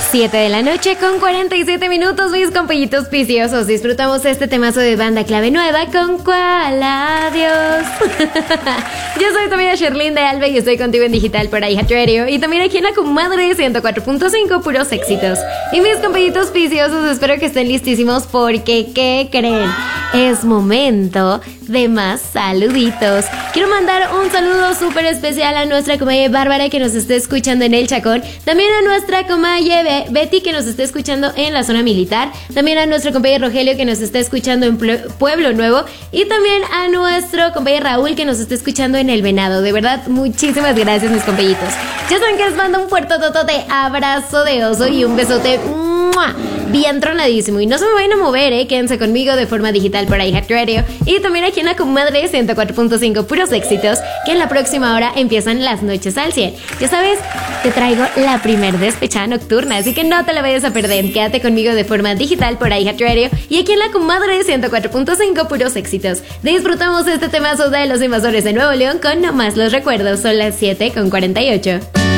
7 de la noche con 47 minutos, mis compellitos viciosos. Disfrutamos este temazo de Banda Clave Nueva con ¿Cuál adiós? Yo soy tu amiga Sherlyn de Alba y estoy contigo en digital por iHeartRadio y también aquí en la comadre 104.5, puros éxitos. Y mis compellitos viciosos, espero que estén listísimos porque ¿qué creen? Es momento de más saluditos. Quiero mandar un saludo súper especial a nuestra comadre Bárbara que nos está escuchando en El Chacón, también a nuestra comadre Betty que nos está escuchando en la zona militar, también a nuestro compañero Rogelio que nos está escuchando en Pueblo Nuevo y también a nuestro compañero Raúl que nos está escuchando en El Venado. De verdad, muchísimas gracias, mis compellitos. Ya saben que les mando un fuerte totote abrazo de oso y un besote bien tronadísimo. Y no se me vayan a mover, quédense conmigo de forma digital por iHeartRadio y también aquí en la comadre 104.5, puros éxitos, que en la próxima hora empiezan las noches al 100. Ya sabes, te traigo la primer despechada nocturna, así que no te la vayas a perder. Quédate conmigo de forma digital por iHeartRadio y aquí en la comadre 104.5, puros éxitos. Disfrutamos este temazo de los Invasores de Nuevo León con Nomás los Recuerdos. Son las 7:48.